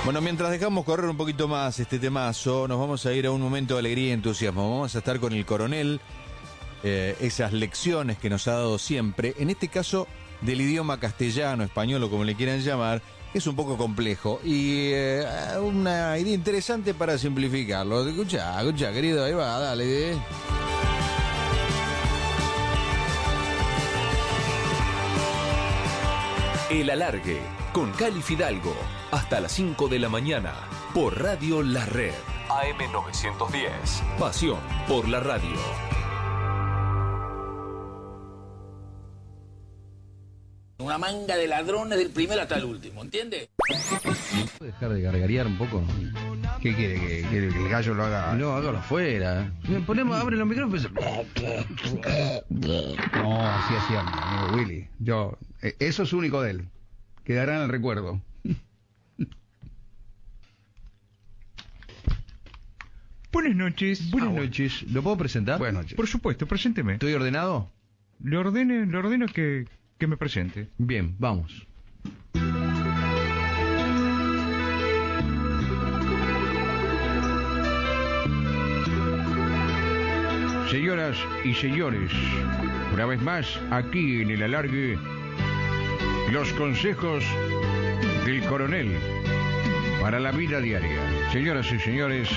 Bueno, mientras dejamos correr un poquito más este temazo, nos vamos a ir a un momento de alegría y entusiasmo. Vamos a estar con el coronel, esas lecciones que nos ha dado siempre, en este caso del idioma castellano, español o como le quieran llamar, es un poco complejo y una idea interesante para simplificarlo. Escucha, querido, ahí va, dale. El Alargue, con Cali Fidalgo, hasta las 5 de la mañana, por Radio La Red, AM 910, pasión por la radio. Una manga de ladrones del primero hasta el último, ¿entiendes? ¿Puede dejar de gargarear un poco? ¿Qué quiere? ¿Que el gallo lo haga? No, hágalo afuera. Abre los micrófonos. No, así hacía mi amigo Willy. Eso es único de él. Quedará en el recuerdo. Buenas noches. Buenas noches. ¿Lo puedo presentar? Buenas noches. Por supuesto, presénteme. ¿Estoy ordenado? Le ordeno que me presente. Bien, vamos. Señoras y señores, una vez más, aquí en el Alargue, los consejos del coronel para la vida diaria. Señoras y señores,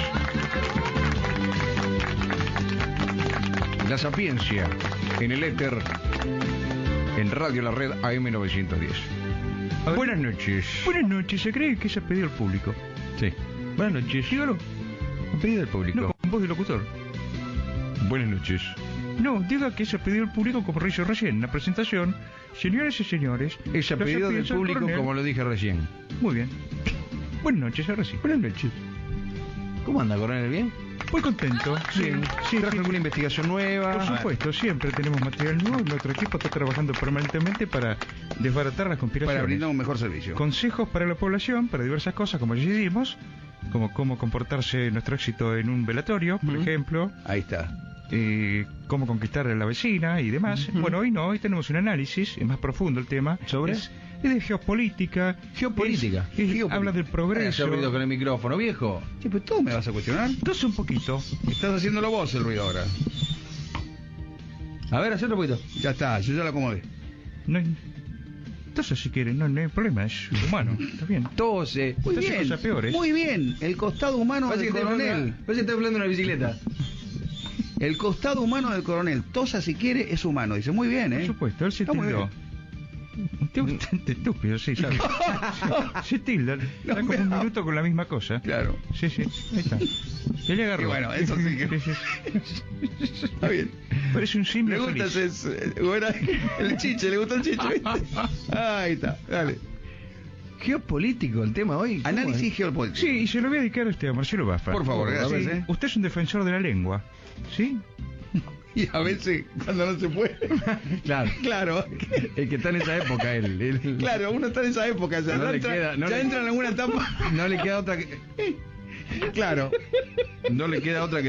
la sapiencia en el éter, en Radio La Red AM 910. Buenas noches. Buenas noches, ¿se cree que se ha pedido al público? Sí. Buenas noches. Dígalo. ¿Ha pedido al público? No, con voz de locutor. Buenas noches. No, diga que se ha pedido al público como hizo recién en la presentación. Señoras y señores, es a pedido del público como lo dije recién. Muy bien. Buenas noches, ahora sí. Buenas noches. ¿Cómo anda, coronel? ¿Bien? Muy contento. Sí. ¿Trajo alguna investigación nueva? Por supuesto, siempre tenemos material nuevo. Nuestro equipo está trabajando permanentemente para desbaratar las conspiraciones. Para brindar un mejor servicio. Consejos para la población, para diversas cosas, como ya dijimos, como cómo comportarse nuestro éxito en un velatorio, por ejemplo. Ahí está. Cómo conquistar a la vecina y demás. Bueno, hoy tenemos un análisis, es más profundo el tema. ¿Sobre? Es de geopolítica. Geopolítica. Habla del progreso. Hace ruido con el micrófono, viejo. Sí, pues tú me vas a cuestionar. Entonces un poquito. Estás haciéndolo vos el ruido ahora. A ver, hacelo un poquito. Ya está, yo ya lo acomodé. Entonces, si quieren, no hay problema, es humano, está bien. Tose. Muy Entonces, bien, cosas peores. muy bien. El costado humano del coronel. Parece que está hablando de una bicicleta. El costado humano del coronel. Tosa si quiere, es humano. Dice, muy bien, Por supuesto, él se Está muy tildó. Un tío bastante estúpido, sí, ¿sabes? Se tilda, da como un minuto con la misma cosa. Claro. Sí, ahí está. Ya le agarró. Y bueno, eso sí que... Está bien. Parece un simple Le gusta el chiche, le gusta el chiche, ¿viste? Ahí está, dale. Geopolítico el tema hoy. Análisis geopolítico. Sí, y se lo voy a dedicar a Marcelo Baffa. Por favor, gracias. Sí. Usted es un defensor de la lengua, ¿sí? Y a veces, cuando no se puede. Claro. El que está en esa época, él. Claro, uno está en esa época. Ya No le entra, queda, no ya le- entra en alguna etapa. No le queda otra que. Claro. No le queda otra que